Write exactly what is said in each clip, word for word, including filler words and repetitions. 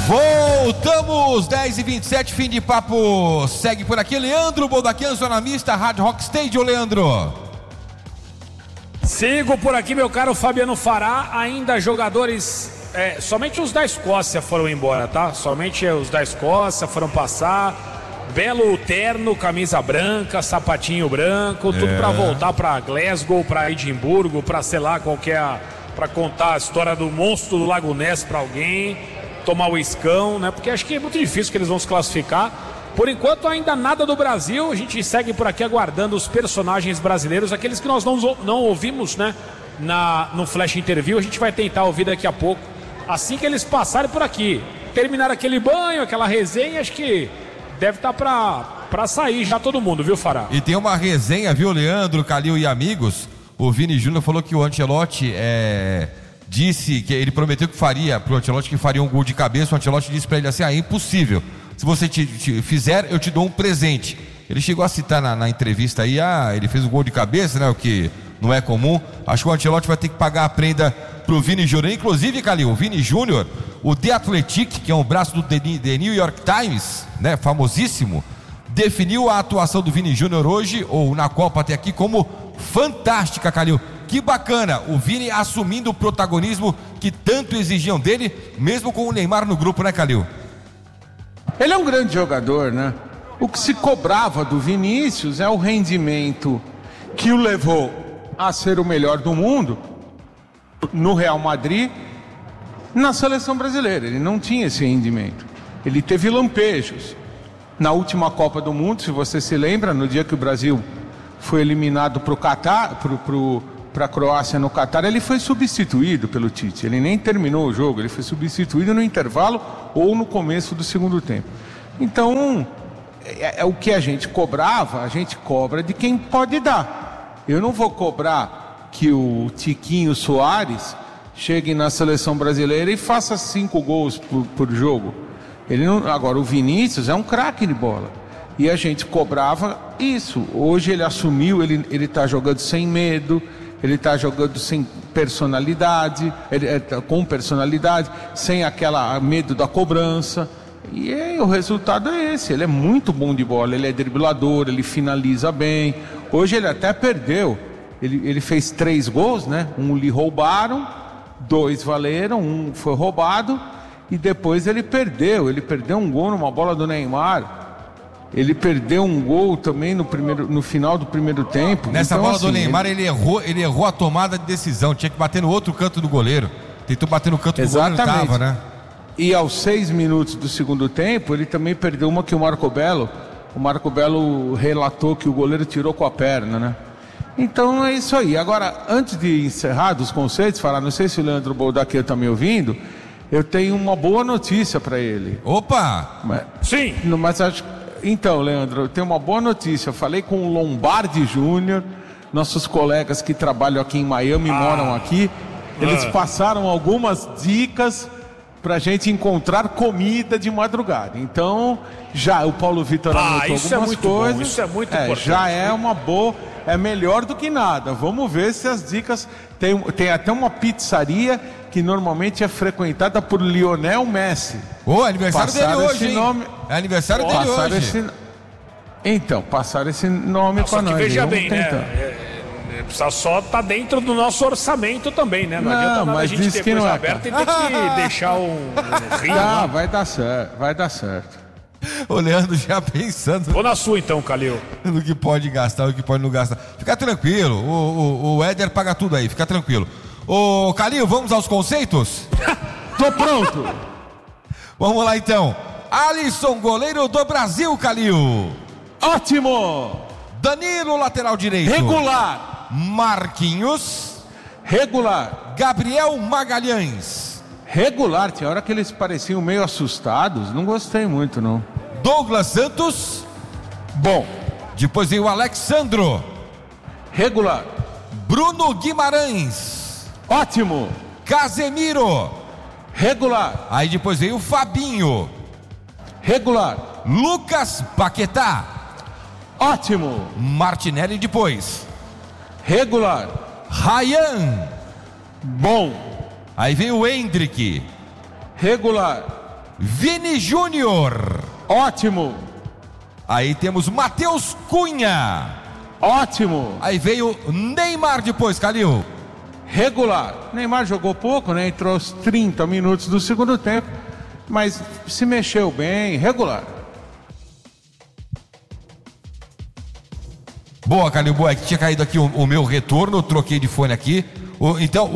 Voltamos, dez e vinte e sete, fim de papo. Segue por aqui, Leandro Boldaquian, zona mista, Hard Rock Stadium, Leandro. Sigo por aqui, meu caro Fabiano Fará. Ainda jogadores, é, somente os da Escócia foram embora, tá? Somente os da Escócia foram passar. Belo terno, camisa branca, sapatinho branco, tudo é. pra voltar pra Glasgow, pra Edimburgo, pra sei lá qual que é a, pra contar a história do monstro do Lago Ness pra alguém, tomar o iscão, né? Porque acho que é muito difícil que eles vão se classificar. Por enquanto ainda nada do Brasil, a gente segue por aqui aguardando os personagens brasileiros, aqueles que nós não, não ouvimos, né? Na, no Flash Interview, a gente vai tentar ouvir daqui a pouco, assim que eles passarem por aqui. Terminar aquele banho, aquela resenha, acho que deve estar pra, pra sair já todo mundo, viu, Fará? E tem uma resenha, viu, Leandro, Calil e amigos. O Vini Júnior falou que o Ancelotti é, disse que ele prometeu que faria pro Ancelotti que faria um gol de cabeça. O Ancelotti disse pra ele assim: ah, é impossível. Se você te, te fizer, eu te dou um presente. Ele chegou a citar na, na entrevista aí, ah, ele fez um gol de cabeça, né? O que não é comum. Acho que o Ancelotti vai ter que pagar a prenda pro Vini Júnior. Inclusive, Calil, o Vini Júnior, o The Athletic, que é um braço do The, The New York Times, né? Famosíssimo, definiu a atuação do Vini Júnior hoje, ou na Copa até aqui, como fantástica, Calil. Que bacana, o Vini assumindo o protagonismo que tanto exigiam dele, mesmo com o Neymar no grupo, né, Calil? Ele é um grande jogador, né? O que se cobrava do Vinícius é o rendimento que o levou a ser o melhor do mundo no Real Madrid, na seleção brasileira. Ele não tinha esse rendimento. Ele teve lampejos. Na última Copa do Mundo, se você se lembra, no dia que o Brasil foi eliminado para o Catar, para a Croácia no Catar, ele foi substituído pelo Tite. Ele nem terminou o jogo, ele foi substituído no intervalo ou no começo do segundo tempo. Então, é, é o que a gente cobrava, a gente cobra de quem pode dar. Eu não vou cobrar que o Tiquinho Soares chegue na seleção brasileira e faça cinco gols por, por jogo. Ele não, agora, o Vinícius é um craque de bola. E a gente cobrava isso. Hoje ele assumiu, ele ele está jogando sem medo, ele está jogando sem personalidade, ele, é, com personalidade, sem aquela medo da cobrança. E é, o resultado é esse. Ele é muito bom de bola, ele é driblador, ele finaliza bem. Hoje ele até perdeu. Ele, ele fez três gols, né? Um lhe roubaram, dois valeram, um foi roubado e depois ele perdeu. Ele perdeu um gol numa bola do Neymar. Ele perdeu um gol também no, primeiro, no final do primeiro tempo. Nessa então, bola assim, do Neymar, ele... ele, errou, ele errou a tomada de decisão. Tinha que bater no outro canto do goleiro. Tentou bater no canto Exatamente. do goleiro, não tava, né? E aos seis minutos do segundo tempo, ele também perdeu uma que o Marco Belo, o Marco Belo relatou que o goleiro tirou com a perna, né? Então é isso aí. Agora, antes de encerrar dos conceitos, falar, não sei se o Leandro Boldaquian está me ouvindo, eu tenho uma boa notícia para ele. Opa! Mas, sim! Mas acho Então, Leandro, eu tenho uma boa notícia. Eu falei com o Lombardi Júnior, nossos colegas que trabalham aqui em Miami, ah, moram aqui. Eles ah. passaram algumas dicas pra gente encontrar comida de madrugada. Então, já o Paulo Vitor ah, anotou isso algumas é muito coisas. Bom, isso é muito é, importante. Já é uma boa, é melhor do que nada. Vamos ver se as dicas... Tem, tem até uma pizzaria que normalmente é frequentada por Lionel Messi. Ô, oh, aniversário passaram dele hoje, nome... É aniversário oh, dele hoje. Esse... Então, passaram esse nome para nós. Que veja bem, tentar. né? É, é, só tá dentro do nosso orçamento também, né? Não, não adianta nada mas a gente ter coisa é, aberta e ter que deixar um, um rio. Ah, né? vai dar certo, vai dar certo. O Leandro já pensando. Vou na sua então, Calil. No que pode gastar, o que pode não gastar. Fica tranquilo, o, o, o Éder paga tudo aí, fica tranquilo. Ô, Calil, vamos aos conceitos? Tô pronto. Vamos lá então. Alisson, goleiro do Brasil, Calil. Ótimo. Danilo, lateral direito. Regular. Marquinhos. Regular. Gabriel Magalhães. Regular, tinha hora que eles pareciam meio assustados, não gostei muito não. Douglas Santos. Bom. Depois veio o Alexandro. Regular. Bruno Guimarães. Ótimo. Casemiro. Regular. Aí depois veio o Fabinho. Regular. Lucas Paquetá. Ótimo. Martinelli depois. Regular. Ryan. Bom. Aí veio o Hendrick. Regular. Vini Júnior. Ótimo. Aí temos Matheus Cunha. Ótimo. Aí veio Neymar depois, Calil. Regular. Neymar jogou pouco, né? Entrou aos trinta minutos do segundo tempo, mas se mexeu bem, regular. Boa, Calil, boa. É que tinha caído aqui o, o meu retorno, eu troquei de fone aqui. O, então,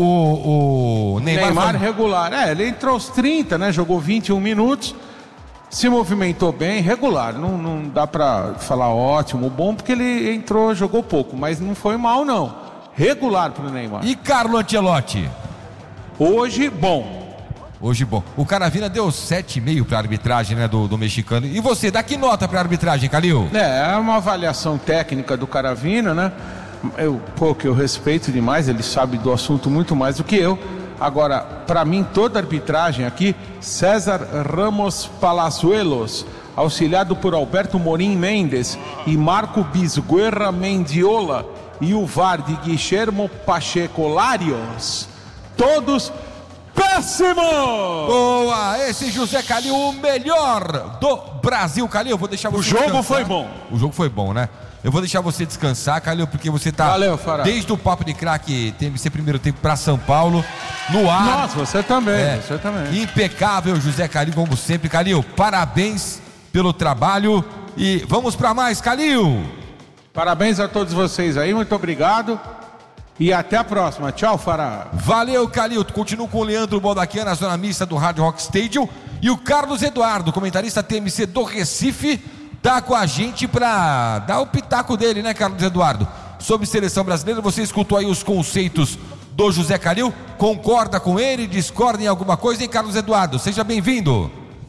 o, o Neymar... Neymar foi... regular. É, ele entrou aos trinta, né? Jogou vinte e um minutos, se movimentou bem, regular. Não, não dá pra falar ótimo, bom, porque ele entrou, jogou pouco, mas não foi mal, não. Regular pro Neymar. E Carlo Ancelotti? Hoje, bom. Hoje, bom. O Caravina deu sete e meio para a arbitragem, né, do, do mexicano. E você, dá que nota para a arbitragem, Calil? É, é uma avaliação técnica do Caravina, né? Eu, pô, que eu respeito demais, ele sabe do assunto muito mais do que eu. Agora, para mim, toda a arbitragem aqui, César Ramos Palazuelos, auxiliado por Alberto Morim Mendes e Marco Bisguerra Mendiola, e o V A R de Guilhermo Pacheco Larios, todos péssimo! Boa! Esse José Calil, o melhor do Brasil. Calil, eu vou deixar você O jogo descansar. foi bom. O jogo foi bom, né? Eu vou deixar você descansar, Calil, porque você tá... Valeu, Fará. Desde o Papo de Craque, teve que ser primeiro tempo para São Paulo, no ar. Nossa, você também, é, você também. Impecável, José Calil, como sempre. Calil, parabéns pelo trabalho e vamos para mais, Calil! Parabéns a todos vocês aí, muito obrigado. E até a próxima. Tchau, Fará. Valeu, Calil. Continuo com o Leandro Baldaquian na zona mista do Hard Rock Stadium. E o Carlos Eduardo, comentarista T M C do Recife, tá com a gente para dar o pitaco dele, né, Carlos Eduardo? Sobre seleção brasileira, você escutou aí os conceitos do José Calil? Concorda com ele? Discorda em alguma coisa, hein, Carlos Eduardo? Seja bem-vindo.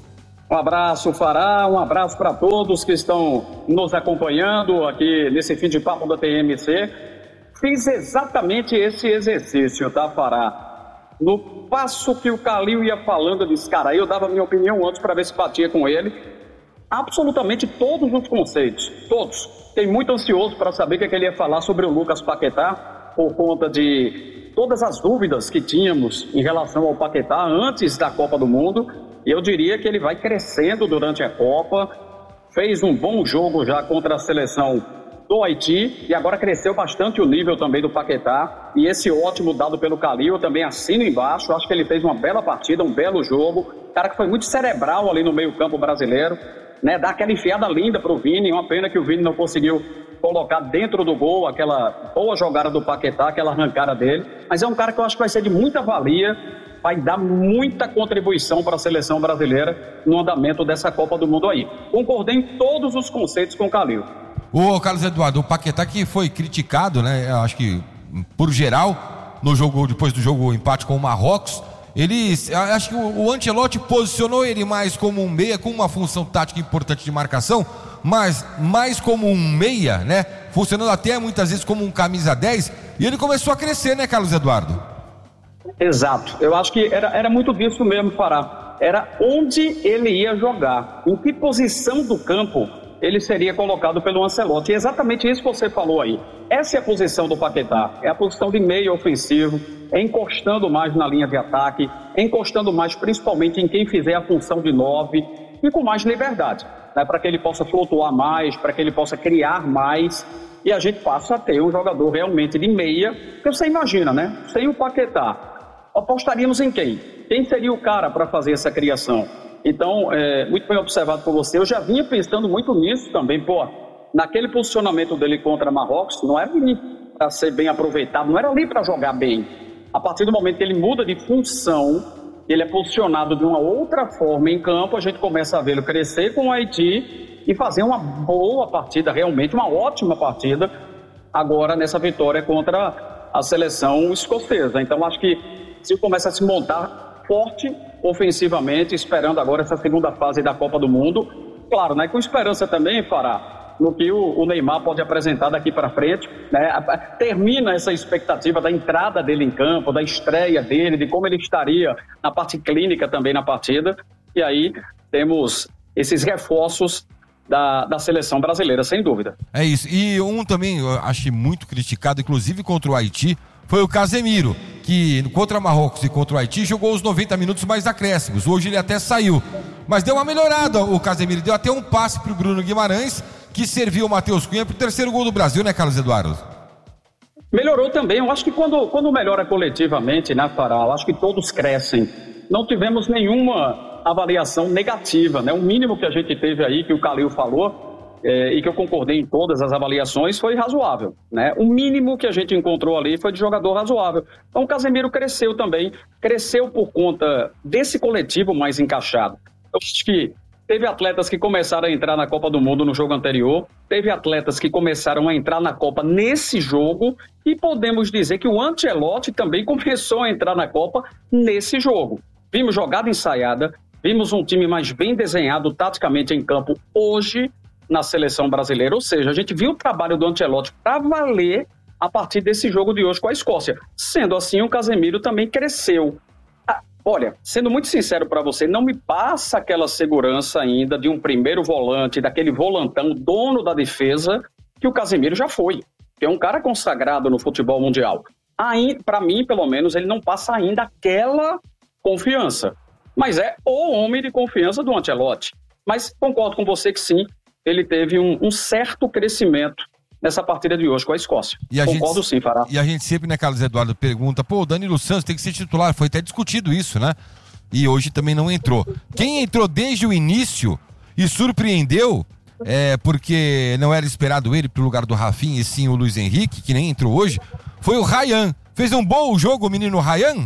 Um abraço, Fará, um abraço para todos que estão nos acompanhando aqui nesse fim de papo da T M C. Fiz exatamente esse exercício, tá, Fará? No passo que o Calil ia falando, eu disse, cara, eu dava minha opinião antes para ver se batia com ele. Absolutamente todos os conceitos, todos. Fiquei muito ansioso para saber o que, é que ele ia falar sobre o Lucas Paquetá, por conta de todas as dúvidas que tínhamos em relação ao Paquetá antes da Copa do Mundo. Eu diria que ele vai crescendo durante a Copa, fez um bom jogo já contra a seleção do Haiti e agora cresceu bastante o nível também do Paquetá. E esse ótimo dado pelo Calil, eu também assino embaixo, acho que ele fez uma bela partida, um belo jogo, cara que foi muito cerebral ali no meio campo brasileiro, né? Dá aquela enfiada linda pro Vini, uma pena que o Vini não conseguiu colocar dentro do gol aquela boa jogada do Paquetá, aquela arrancada dele, mas é um cara que eu acho que vai ser de muita valia, vai dar muita contribuição para a seleção brasileira no andamento dessa Copa do Mundo aí. Concordei em todos os conceitos com o Calil. Ô, Carlos Eduardo, o Paquetá que foi criticado, né, eu acho que por geral, no jogo, depois do jogo empate com o Marrocos, ele, acho que o, o Ancelotti posicionou ele mais como um meia, com uma função tática importante de marcação, mas mais como um meia, né, funcionando até muitas vezes como um camisa dez, e ele começou a crescer, né, Carlos Eduardo? Exato, eu acho que era, era muito disso mesmo, Fará. Era onde ele ia jogar, em que posição do campo ele seria colocado pelo Ancelotti. E exatamente isso que você falou aí. Essa é a posição do Paquetá, é a posição de meio ofensivo, é encostando mais na linha de ataque, é encostando mais principalmente em quem fizer a função de nove e com mais liberdade, né, para que ele possa flutuar mais, para que ele possa criar mais e a gente passa a ter um jogador realmente de meia, que você imagina, né? Sem o Paquetá, apostaríamos em quem? Quem seria o cara para fazer essa criação? Então, é, muito bem observado por você, eu já vinha pensando muito nisso também, pô, naquele posicionamento dele contra Marrocos, não era ali para ser bem aproveitado, não era ali para jogar bem. A partir do momento que ele muda de função, ele é posicionado de uma outra forma em campo, a gente começa a vê-lo crescer com o Haiti e fazer uma boa partida, realmente uma ótima partida, agora nessa vitória contra a seleção escocesa. Então, acho que se começa a se montar forte ofensivamente, esperando agora essa segunda fase da Copa do Mundo. Claro, né, com esperança também, Fará, no que o, o Neymar pode apresentar daqui para frente, né? Termina essa expectativa da entrada dele em campo, da estreia dele, de como ele estaria na parte clínica também na partida, e aí temos esses reforços da, da seleção brasileira, sem dúvida. É isso, e um também eu achei muito criticado, inclusive contra o Haiti, foi o Casemiro, que contra Marrocos e contra o Haiti jogou os noventa minutos mais acréscimos. Hoje ele até saiu, Mas deu uma melhorada o Casemiro, deu até um passe pro Bruno Guimarães, que serviu o Matheus Cunha pro terceiro gol do Brasil, né, Carlos Eduardo? Melhorou também, eu acho que quando, quando melhora coletivamente, né, Fará, eu acho que todos crescem. Não tivemos nenhuma avaliação negativa, né? O mínimo que a gente teve aí, que o Calil falou, é, e que eu concordei em todas as avaliações, foi razoável, né? O mínimo que a gente encontrou ali foi de jogador razoável. Então o Casemiro cresceu também, cresceu por conta desse coletivo mais encaixado. Eu acho que teve atletas que começaram a entrar na Copa do Mundo no jogo anterior, teve atletas que começaram a entrar na Copa nesse jogo, e podemos dizer que o Ancelotti também começou a entrar na Copa nesse jogo. Vimos jogada ensaiada, vimos um time mais bem desenhado taticamente em campo hoje na seleção brasileira. Ou seja, a gente viu o trabalho do Ancelotti para valer a partir desse jogo de hoje com a Escócia. Sendo assim, o Casemiro também cresceu. Ah, olha, sendo muito sincero para você, não me passa aquela segurança ainda de um primeiro volante, daquele volantão, dono da defesa, que o Casemiro já foi. Que é um cara consagrado no futebol mundial. Para mim, pelo menos, ele não passa ainda aquela confiança. Mas é o homem de confiança do Ancelotti. Mas concordo com você que sim, ele teve um, um certo crescimento nessa partida de hoje com a Escócia. E a concordo gente, sim, Fará. E a gente sempre, né, Carlos Eduardo, pergunta, pô, o Danilo Santos tem que ser titular, foi até discutido isso, né? E hoje também não entrou. Quem entrou desde o início e surpreendeu, é, porque não era esperado ele pro lugar do Rafinha e sim o Luiz Henrique, que nem entrou hoje, foi o Ryan. Fez um bom jogo o menino Ryan?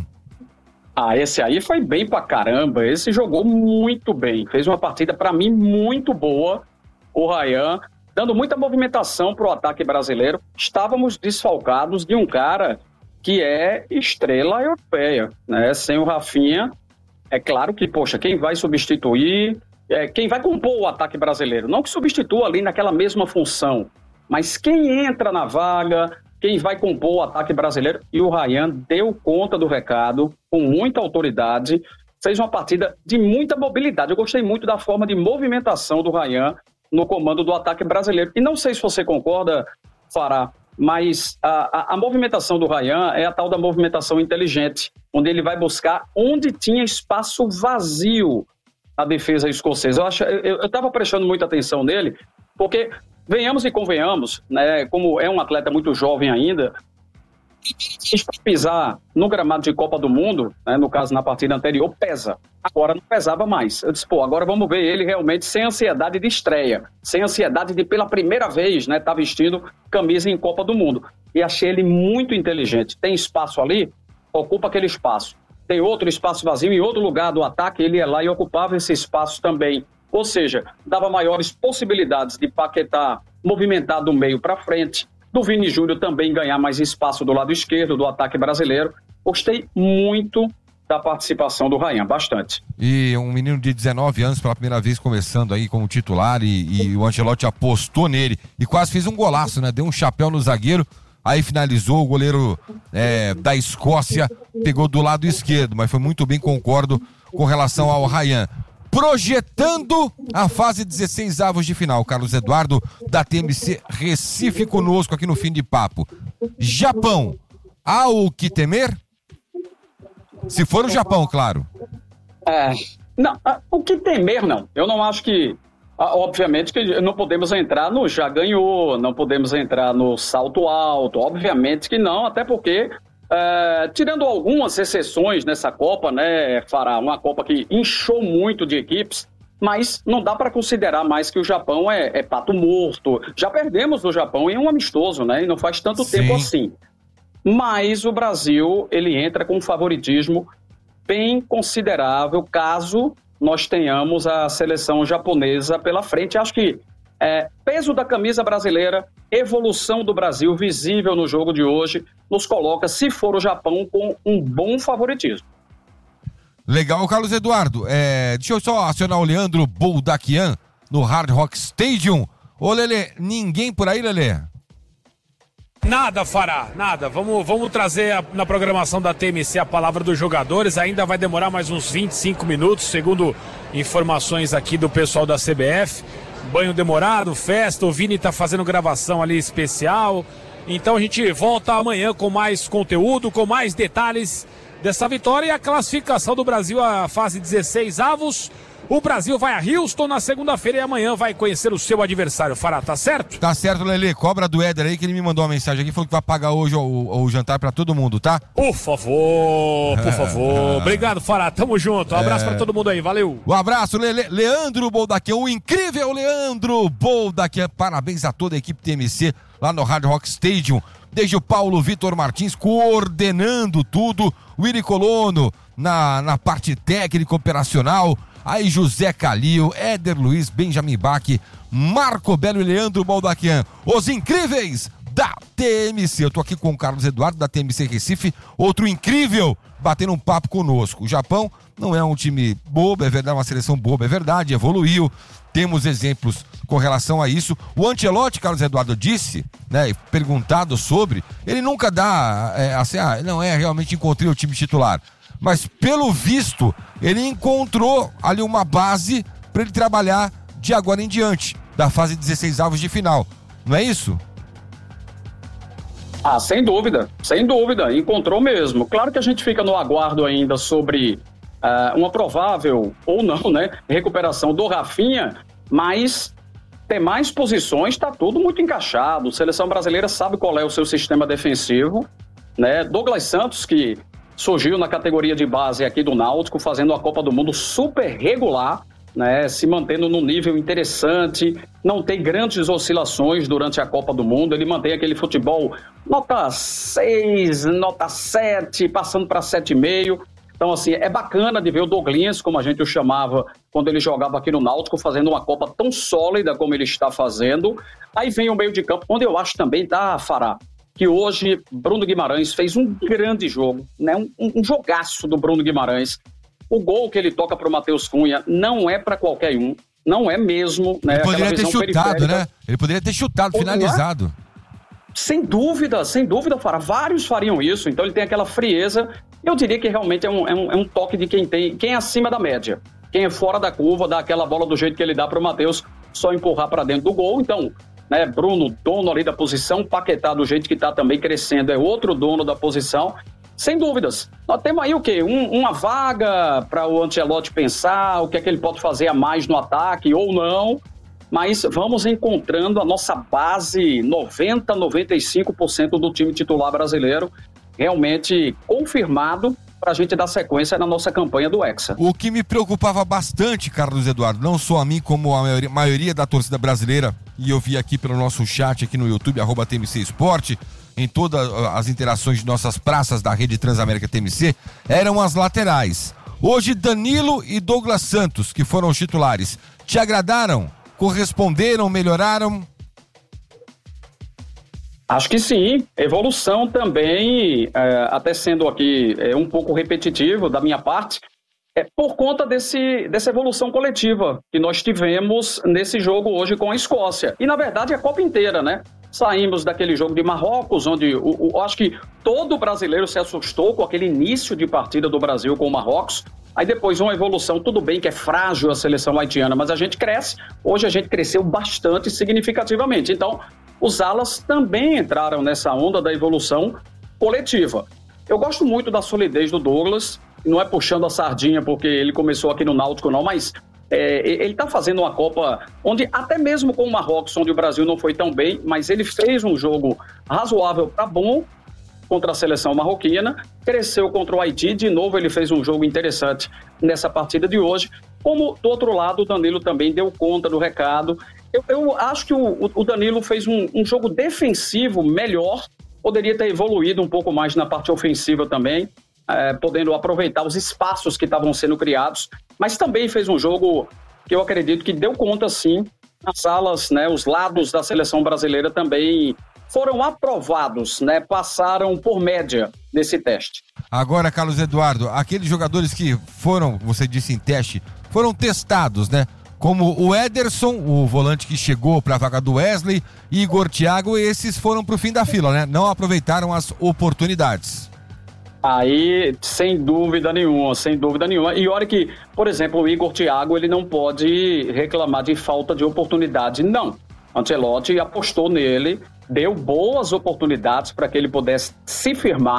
Ah, esse aí foi bem pra caramba, esse jogou muito bem, fez uma partida pra mim muito boa, o Ryan, dando muita movimentação pro ataque brasileiro. Estávamos desfalcados de um cara que é estrela europeia, né? Sem o Rafinha, é claro que, poxa, quem vai substituir, é, quem vai compor o ataque brasileiro, não que substitua ali naquela mesma função, mas quem entra na vaga, quem vai compor o ataque brasileiro, e o Ryan deu conta do recado, com muita autoridade, fez uma partida de muita mobilidade. Eu gostei muito da forma de movimentação do Ryan no comando do ataque brasileiro. E não sei se você concorda, Fará, mas a, a, a movimentação do Ryan é a tal da movimentação inteligente, onde ele vai buscar onde tinha espaço vazio na defesa escocesa. Eu estava prestando muita atenção nele, porque... Venhamos e convenhamos, né, como é um atleta muito jovem ainda, pisar no gramado de Copa do Mundo, né, no caso na partida anterior, pesa. Agora não pesava mais. Eu disse, pô, agora vamos ver ele realmente sem ansiedade de estreia, sem ansiedade de pela primeira vez, né, tá vestindo camisa em Copa do Mundo. E achei ele muito inteligente. Tem espaço ali, ocupa aquele espaço. Tem outro espaço vazio em outro lugar do ataque, ele ia lá e ocupava esse espaço também. Ou seja, dava maiores possibilidades de Paquetá movimentar do meio para frente, do Vini Júnior também ganhar mais espaço do lado esquerdo do ataque brasileiro. Gostei muito da participação do Ryan, bastante. E um menino de dezenove anos pela primeira vez começando aí como titular e, e o Ancelotti apostou nele e quase fez um golaço, né? Deu um chapéu no zagueiro, aí finalizou, o goleiro é, da Escócia pegou do lado esquerdo, mas foi muito bem, concordo com relação ao Ryan. Projetando a fase dezesseis avos de final, Carlos Eduardo, da T M C Recife conosco aqui no Fim de Papo. Japão, há o que temer? Se for o Japão, claro. É, não, o que temer não. Eu não acho que, obviamente que não podemos entrar no já ganhou, não podemos entrar no salto alto, obviamente que não, até porque... É, tirando algumas exceções nessa Copa, né, Fará, uma Copa que inchou muito de equipes, mas não dá para considerar mais que o Japão é, é pato morto. Já perdemos do Japão em um amistoso, né, e não faz tanto Sim. tempo assim. Mas o Brasil, ele entra com um favoritismo bem considerável, caso nós tenhamos a seleção japonesa pela frente. Acho que é, peso da camisa brasileira, evolução do Brasil visível no jogo de hoje, nos coloca, se for o Japão, com um bom favoritismo. Legal, Carlos Eduardo. É, deixa eu só acionar o Leandro Boldaquian no Hard Rock Stadium. Ô, Lelê, ninguém por aí, Lelê? Nada, Fará, nada. Vamos, vamos trazer a, na programação da T M C a palavra dos jogadores. Ainda vai demorar mais uns vinte e cinco minutos, segundo informações aqui do pessoal da C B F. Banho demorado, festa, o Vini tá fazendo gravação ali especial. Então a gente volta amanhã com mais conteúdo, com mais detalhes dessa vitória e a classificação do Brasil à fase dezesseis avos. O Brasil vai a Houston na segunda-feira e amanhã vai conhecer o seu adversário. Fará, tá certo? Tá certo, Lelê. Cobra do Éder aí que ele me mandou uma mensagem aqui, falou que vai pagar hoje o, o, o jantar pra todo mundo, tá? Por favor, por favor. Obrigado, Fará. Tamo junto. Um abraço é... pra todo mundo aí. Valeu. Um abraço, Lelê. Leandro Boldaquian, o incrível Leandro Boldaquian. Parabéns a toda a equipe T M C lá no Hard Rock Stadium. Desde o Paulo Vitor Martins coordenando tudo. Willy Colono na, na parte técnica operacional. Aí José Calil, Éder Luiz, Benjamin Bach, Marco Belo e Leandro Boldaquian, os incríveis da T M C. Eu tô aqui com o Carlos Eduardo da T M C Recife, outro incrível, batendo um papo conosco. O Japão não é um time bobo, é verdade, uma seleção boba, é verdade, evoluiu. Temos exemplos com relação a isso. O Ancelotti, Carlos Eduardo, disse, né, perguntado sobre, ele nunca dá, é, assim, ah, não é, realmente encontrei o time titular. Mas, pelo visto, ele encontrou ali uma base para ele trabalhar de agora em diante, da fase dezesseis avos de final. Não é isso? Ah, sem dúvida, sem dúvida. Encontrou mesmo. Claro que a gente fica no aguardo ainda sobre uh, uma provável, ou não, né, recuperação do Rafinha, mas tem mais posições, está tudo muito encaixado. A seleção brasileira sabe qual é o seu sistema defensivo, né? Douglas Santos, que surgiu na categoria de base aqui do Náutico, fazendo a Copa do Mundo super regular, né, se mantendo num nível interessante, não tem grandes oscilações durante a Copa do Mundo, ele mantém aquele futebol nota seis, nota sete, passando para sete vírgula cinco. Então, assim, é bacana de ver o Douglinhas, como a gente o chamava quando ele jogava aqui no Náutico, fazendo uma Copa tão sólida como ele está fazendo. Aí vem o meio de campo, onde eu acho também, tá, Fará, que hoje Bruno Guimarães fez um grande jogo, né? um, um jogaço do Bruno Guimarães. O gol que ele toca para o Matheus Cunha não é para qualquer um, não é mesmo. Né? Ele poderia ter chutado, né? Ele poderia ter chutado, finalizado. Sem dúvida, sem dúvida, Fará. Vários fariam isso, então ele tem aquela frieza. Eu diria que realmente é um, é um, é um toque de quem tem, quem é acima da média. Quem é fora da curva, dá aquela bola do jeito que ele dá para o Matheus, só empurrar para dentro do gol. Então, né, Bruno, dono ali da posição, Paquetá do jeito que está também crescendo, é outro dono da posição, sem dúvidas. Nós temos aí o quê? Um, uma vaga para o Ancelotti pensar o que é que ele pode fazer a mais no ataque ou não, mas vamos encontrando a nossa base, noventa, noventa e cinco por cento do time titular brasileiro realmente confirmado para a gente dar sequência na nossa campanha do Hexa. O que me preocupava bastante, Carlos Eduardo, não só a mim, como a maioria, maioria da torcida brasileira, e eu vi aqui pelo nosso chat aqui no YouTube, arroba T M C Esporte, em todas as interações de nossas praças da rede Transamérica T M C, eram as laterais. Hoje, Danilo e Douglas Santos, que foram os titulares, te agradaram? Corresponderam? Melhoraram? Acho que sim, evolução também, é, até sendo aqui é, um pouco repetitivo da minha parte, é por conta desse, dessa evolução coletiva que nós tivemos nesse jogo hoje com a Escócia. E, na verdade, a Copa inteira, né? Saímos daquele jogo de Marrocos, onde o, o, acho que todo brasileiro se assustou com aquele início de partida do Brasil com o Marrocos. Aí depois uma evolução, tudo bem que é frágil a seleção haitiana, mas a gente cresce. Hoje a gente cresceu bastante significativamente. Então, os alas também entraram nessa onda da evolução coletiva. Eu gosto muito da solidez do Douglas, não é puxando a sardinha porque ele começou aqui no Náutico não, mas é, ele está fazendo uma Copa onde até mesmo com o Marrocos, onde o Brasil não foi tão bem, mas ele fez um jogo razoável para bom contra a seleção marroquina, cresceu contra o Haiti, de novo ele fez um jogo interessante nessa partida de hoje, como do outro lado o Danilo também deu conta do recado. Eu, eu acho que o, o Danilo fez um, um jogo defensivo melhor, poderia ter evoluído um pouco mais na parte ofensiva também, é, podendo aproveitar os espaços que estavam sendo criados, mas também fez um jogo que eu acredito que deu conta sim, as alas, né, os lados da seleção brasileira também foram aprovados, né, passaram por média desse teste. Agora, Carlos Eduardo, aqueles jogadores que foram, você disse em teste, foram testados, né? Como o Ederson, o volante que chegou para a vaga do Wesley, e Igor Thiago, esses foram para o fim da fila, né? Não aproveitaram as oportunidades. Aí, sem dúvida nenhuma, sem dúvida nenhuma. E olha que, por exemplo, o Igor Thiago, ele não pode reclamar de falta de oportunidade, não. Ancelotti apostou nele, deu boas oportunidades para que ele pudesse se firmar,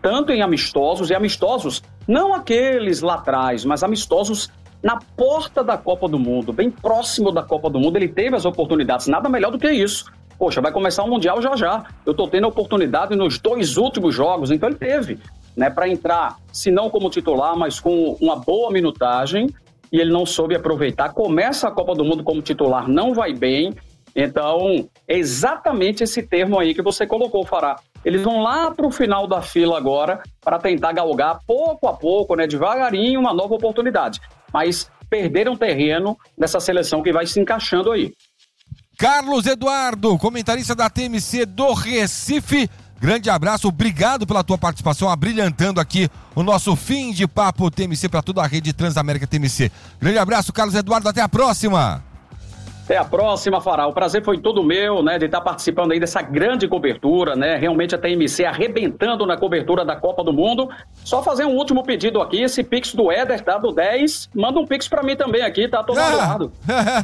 tanto em amistosos, e amistosos, não aqueles lá atrás, mas amistosos na porta da Copa do Mundo, bem próximo da Copa do Mundo, ele teve as oportunidades, nada melhor do que isso. Poxa, vai começar o Mundial já já, eu tô tendo a oportunidade nos dois últimos jogos, então ele teve, né, para entrar, se não como titular, mas com uma boa minutagem, e ele não soube aproveitar. Começa a Copa do Mundo como titular, não vai bem. Então, é exatamente esse termo aí que você colocou, Fará. Eles vão lá para o final da fila agora para tentar galgar pouco a pouco, né, devagarinho, uma nova oportunidade. Mas perderam terreno nessa seleção que vai se encaixando aí. Carlos Eduardo, comentarista da T M C do Recife. Grande abraço, obrigado pela tua participação, abrilhantando aqui o nosso fim de papo T M C para toda a rede Transamérica T M C. Grande abraço, Carlos Eduardo, até a próxima. Até a próxima, Fará. O prazer foi todo meu, né, de estar participando aí dessa grande cobertura, né, realmente a T M C arrebentando na cobertura da Copa do Mundo. Só fazer um último pedido aqui, esse Pix do Éder, tá, do dez, manda um Pix pra mim também aqui, tá, tô magoado.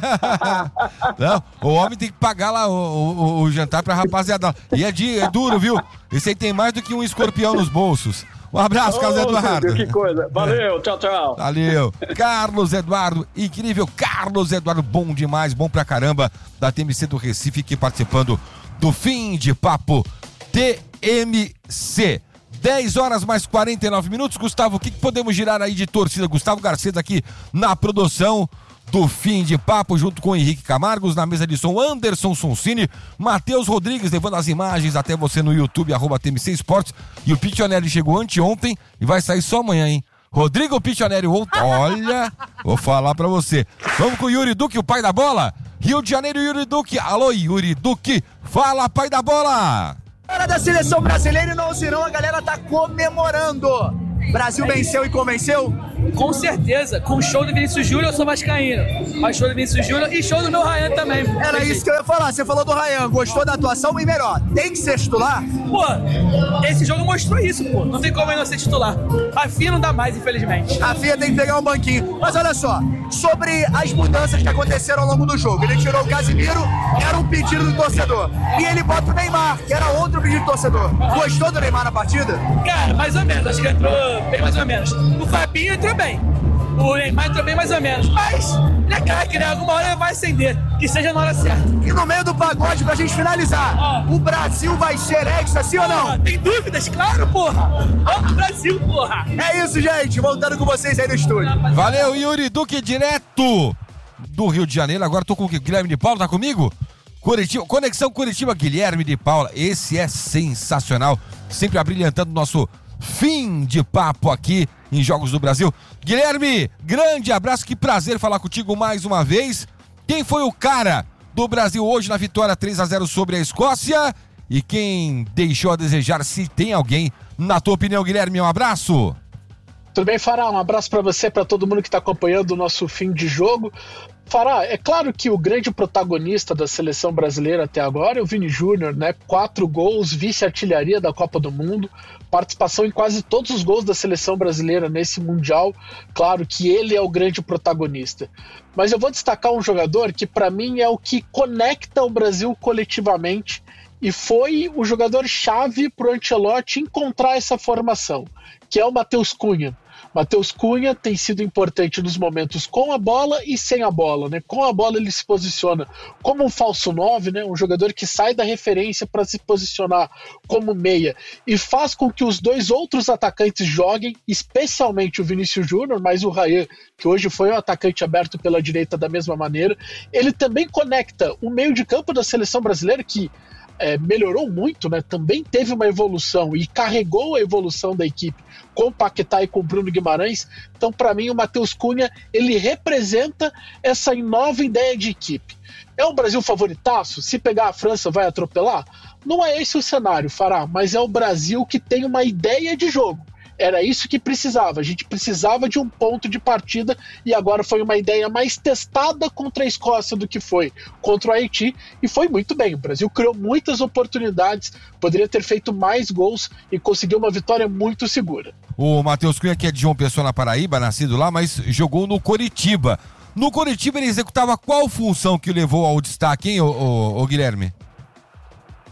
Não, o homem tem que pagar lá o, o, o jantar pra rapaziada. E é, de, é duro, viu? Esse aí tem mais do que um escorpião nos bolsos. Um abraço, oh, Carlos Eduardo. Deus, que coisa. Valeu, tchau, tchau. Valeu. Carlos Eduardo, incrível. Carlos Eduardo, bom demais, bom pra caramba, da T M C do Recife, aqui participando do Fim de Papo T M C. dez horas mais quarenta e nove minutos. Gustavo, o que, que podemos girar aí de torcida? Gustavo Garcês aqui na produção do Fim de Papo, junto com Henrique Camargos, na mesa de som Anderson Sonsini, Matheus Rodrigues, levando as imagens até você no YouTube, arroba T M C Esportes, e o Pichonelli chegou anteontem e vai sair só amanhã, hein? Rodrigo Pichonelli, olha, vou falar pra você. Vamos com o Yuri Duque, o pai da bola, Rio de Janeiro, Yuri Duque. Alô, Yuri Duque, fala, pai da bola! Hora da seleção brasileira e não, senão a galera tá comemorando. Brasil venceu e convenceu? Com certeza, com o show do Vinícius Júnior eu sou vascaíno, mas show do Vinícius Júnior e show do meu Ryan também. Era isso que eu ia falar, você falou do Ryan, gostou da atuação e melhor, tem que ser titular? Pô, esse jogo mostrou isso, pô, não tem como ele não ser titular. Rafinha não dá mais, infelizmente. Rafinha tem que pegar um banquinho, mas olha só, sobre as mudanças que aconteceram ao longo do jogo, ele tirou o Casimiro, era um pedido do torcedor, e ele bota o Neymar, que era outro pedido do torcedor. Gostou do Neymar na partida? Cara, mais ou menos, acho que entrou bem mais ou menos. O Fabinho entrou bem. O Neymar entrou bem mais ou menos. Mas, ele é craque, né? Alguma hora ele vai acender. Que seja na hora certa. E no meio do pagode, pra gente finalizar, oh, o Brasil vai ser hexa, sim ou não? Oh, tem dúvidas? Claro, porra. Vamos, Brasil, porra. É isso, gente. Voltando com vocês aí no estúdio. Valeu, Yuri Duque, direto do Rio de Janeiro. Agora tô com o Guilherme de Paula, tá comigo? Curitiba, Conexão Curitiba, Guilherme de Paula. Esse é sensacional. Sempre abrilhantando o nosso fim de papo aqui em Jogos do Brasil. Guilherme, grande abraço, que prazer falar contigo mais uma vez. Quem foi o cara do Brasil hoje na vitória três a zero sobre a Escócia? E quem deixou a desejar, se tem alguém, na tua opinião, Guilherme? Um abraço. Tudo bem, Fará? Um abraço para você, para todo mundo que está acompanhando o nosso fim de jogo. Fará, é claro que o grande protagonista da seleção brasileira até agora é o Vini Júnior, né? Quatro gols, vice-artilharia da Copa do Mundo, participação em quase todos os gols da seleção brasileira nesse Mundial. Claro que ele é o grande protagonista. Mas eu vou destacar um jogador que para mim é o que conecta o Brasil coletivamente e foi o jogador-chave para o Ancelotti encontrar essa formação, que é o Matheus Cunha. Matheus Cunha tem sido importante nos momentos com a bola e sem a bola, né? Com a bola ele se posiciona como um falso nove, né? Um jogador que sai da referência para se posicionar como meia e faz com que os dois outros atacantes joguem, especialmente o Vinícius Júnior, mas o Ryan, que hoje foi um atacante aberto pela direita da mesma maneira. Ele também conecta o meio de campo da seleção brasileira, que É, melhorou muito, né? Também teve uma evolução e carregou a evolução da equipe com o Paquetá e com o Bruno Guimarães. Então, para mim, o Matheus Cunha, ele representa essa nova ideia de equipe. É um Brasil favoritaço? Se pegar a França, vai atropelar? Não é esse o cenário, Fará, mas é o Brasil que tem uma ideia de jogo. Era isso que precisava, a gente precisava de um ponto de partida e agora foi uma ideia mais testada contra a Escócia do que foi contra o Haiti e foi muito bem. O Brasil criou muitas oportunidades, poderia ter feito mais gols e conseguiu uma vitória muito segura. O Matheus Cunha, que é de João Pessoa, na Paraíba, nascido lá, mas jogou no Coritiba. No Coritiba ele executava qual função que o levou ao destaque, hein, ô, ô, ô Guilherme?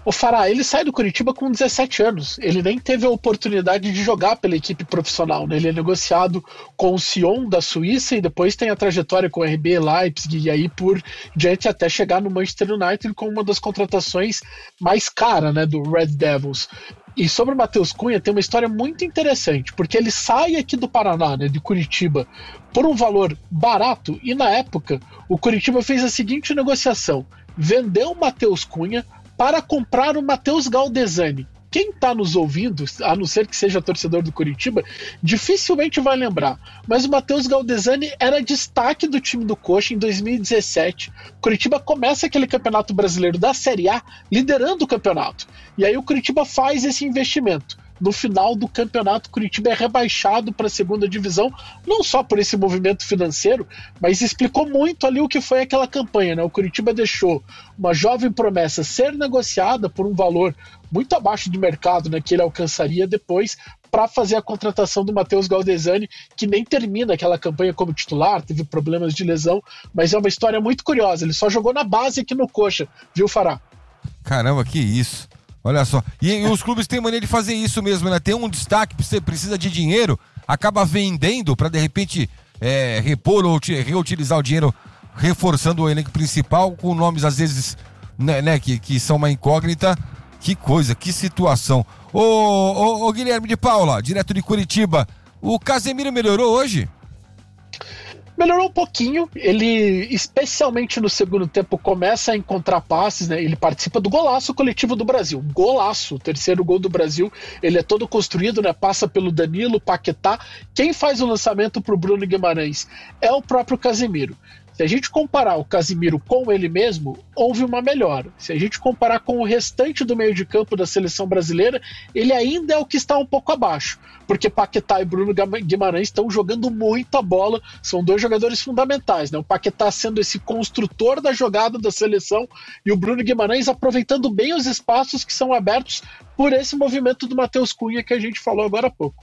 O Fará, ele sai do Curitiba com dezessete anos. Ele nem teve a oportunidade de jogar pela equipe profissional, né? Ele é negociado com o Sion da Suíça e depois tem a trajetória com o R B Leipzig e aí por diante até chegar no Manchester United com uma das contratações mais caras, né, do Red Devils. E sobre o Matheus Cunha tem uma história muito interessante, porque ele sai aqui do Paraná, né, de Curitiba, por um valor barato e na época o Curitiba fez a seguinte negociação: vendeu o Matheus Cunha para comprar o Matheus Galdesani. Quem está nos ouvindo, a não ser que seja torcedor do Curitiba, dificilmente vai lembrar. Mas o Matheus Galdesani era destaque do time do Coxa em dois mil e dezessete. Curitiba começa aquele campeonato brasileiro da Série A liderando o campeonato. E aí o Curitiba faz esse investimento. No final do campeonato, Curitiba é rebaixado para a segunda divisão, não só por esse movimento financeiro, mas explicou muito ali o que foi aquela campanha, né? O Curitiba deixou uma jovem promessa ser negociada por um valor muito abaixo do mercado, né, que ele alcançaria depois, para fazer a contratação do Matheus Galdesani, que nem termina aquela campanha como titular, teve problemas de lesão, mas é uma história muito curiosa. Ele só jogou na base aqui no Coxa, viu, Fará? Caramba, que isso! Olha só, e, e os clubes têm maneira de fazer isso mesmo, né? Tem um destaque, você precisa de dinheiro, acaba vendendo para de repente é, repor ou reutilizar o dinheiro, reforçando o elenco principal com nomes às vezes, né, né, que, que são uma incógnita. Que coisa, que situação. Ô, ô, ô Guilherme de Paula, direto de Curitiba, o Casemiro melhorou hoje? Melhorou um pouquinho, ele especialmente no segundo tempo começa a encontrar passes, né? Ele participa do golaço coletivo do Brasil, golaço, o terceiro gol do Brasil, ele é todo construído, né? Passa pelo Danilo, Paquetá, quem faz o lançamento para o Bruno Guimarães é o próprio Casemiro. Se a gente comparar o Casemiro com ele mesmo, houve uma melhora. Se a gente comparar com o restante do meio de campo da seleção brasileira, ele ainda é o que está um pouco abaixo, porque Paquetá e Bruno Guimarães estão jogando muita bola, são dois jogadores fundamentais, né? O Paquetá sendo esse construtor da jogada da seleção e o Bruno Guimarães aproveitando bem os espaços que são abertos por esse movimento do Matheus Cunha que a gente falou agora há pouco.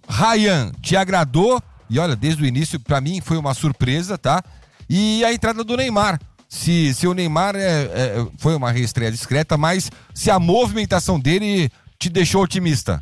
Ryan, te agradou? E olha, desde o início, para mim foi uma surpresa, tá? E a entrada do Neymar, se, se o Neymar é, é, foi uma reestreia discreta, mas se a movimentação dele te deixou otimista.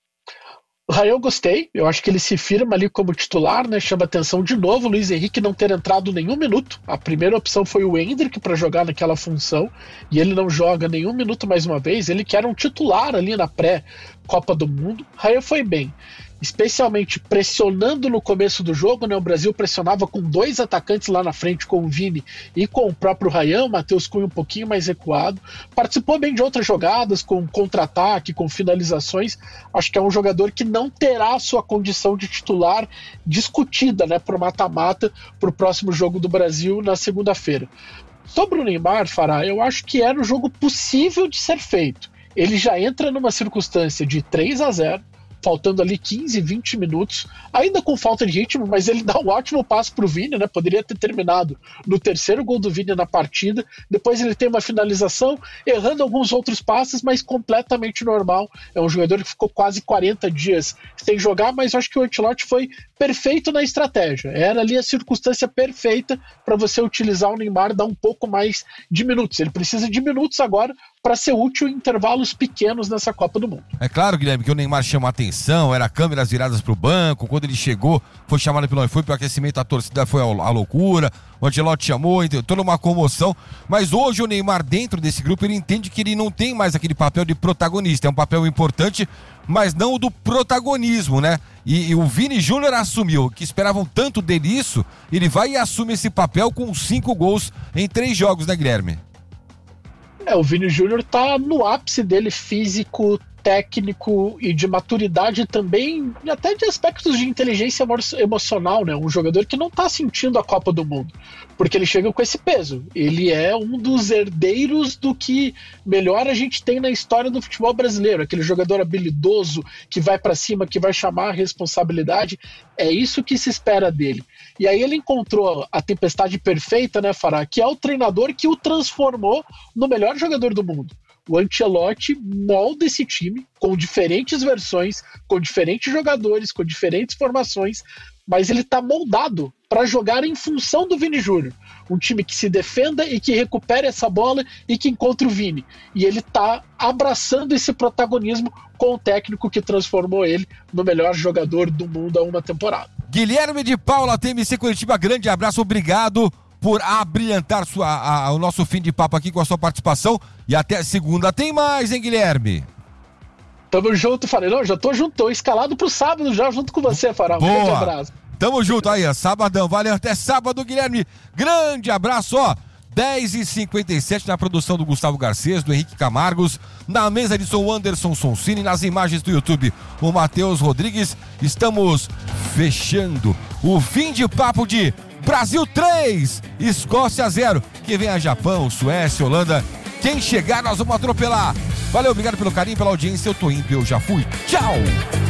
O Ryan eu gostei, eu acho que ele se firma ali como titular, né? Chama atenção de novo o Luiz Henrique não ter entrado nenhum minuto. A primeira opção foi o Endrick para jogar naquela função e ele não joga nenhum minuto mais uma vez. Ele que era um titular ali na pré-Copa do Mundo. O Ryan foi bem, especialmente pressionando no começo do jogo, né? O Brasil pressionava com dois atacantes lá na frente, com o Vini e com o próprio Ryan, o Matheus Cunha um pouquinho mais recuado, participou bem de outras jogadas, com contra-ataque, com finalizações. Acho que é um jogador que não terá a sua condição de titular discutida, né, para o mata-mata, para o próximo jogo do Brasil na segunda-feira. Sobre o Neymar, Fará, eu acho que era um jogo possível de ser feito. Ele já entra numa circunstância de três a zero, faltando ali quinze, vinte minutos, ainda com falta de ritmo, mas ele dá um ótimo passo pro Vini, né? Poderia ter terminado no terceiro gol do Vini na partida, depois ele tem uma finalização, errando alguns outros passes, mas completamente normal. É um jogador que ficou quase quarenta dias sem jogar, mas eu acho que o Ancelotti foi perfeito na estratégia. Era ali a circunstância perfeita para você utilizar o Neymar, dar um pouco mais de minutos. Ele precisa de minutos agora para ser útil em intervalos pequenos nessa Copa do Mundo. É claro, Guilherme, que o Neymar chama a atenção, era câmeras viradas para o banco, quando ele chegou, foi chamado pelo foi para o aquecimento, a torcida foi a loucura, o Ancelotti chamou, toda uma comoção, mas hoje o Neymar dentro desse grupo, ele entende que ele não tem mais aquele papel de protagonista, é um papel importante, mas não o do protagonismo, né? E, e o Vini Júnior assumiu, que esperavam tanto dele isso, ele vai e assume esse papel com cinco gols em três jogos, né, Guilherme? É, o Vini Júnior tá no ápice dele físico, técnico e de maturidade também, e até de aspectos de inteligência emocional, né? Um jogador que não tá sentindo a Copa do Mundo, porque ele chega com esse peso. Ele é um dos herdeiros do que melhor a gente tem na história do futebol brasileiro, aquele jogador habilidoso que vai para cima, que vai chamar a responsabilidade. É isso que se espera dele. E aí ele encontrou a tempestade perfeita, né, Fará? Que é o treinador que o transformou no melhor jogador do mundo. O Ancelotti molda esse time com diferentes versões, com diferentes jogadores, com diferentes formações, mas ele está moldado para jogar em função do Vini Júnior. Um time que se defenda e que recupere essa bola e que encontre o Vini. E ele está abraçando esse protagonismo com o técnico que transformou ele no melhor jogador do mundo há uma temporada. Guilherme de Paula, T M C Curitiba, grande abraço, obrigado por abrilhantar sua, a, o nosso fim de papo aqui com a sua participação. E até segunda tem mais, hein, Guilherme? Tamo junto, Fará. Não, já tô junto, tô escalado pro sábado já, junto com você, Fará. Um Boa. grande abraço. Tamo junto aí, ó, sabadão, valeu, até sábado, Guilherme. Grande abraço, ó. dez e cinquenta e sete na produção do Gustavo Garcês, do Henrique Camargos, na mesa de som Anderson Sonsini, nas imagens do YouTube o Matheus Rodrigues. Estamos fechando o fim de papo de Brasil três, Escócia zero. Que vem a Japão, Suécia, Holanda. Quem chegar nós vamos atropelar. Valeu, obrigado pelo carinho, pela audiência. Eu tô indo, eu já fui. Tchau!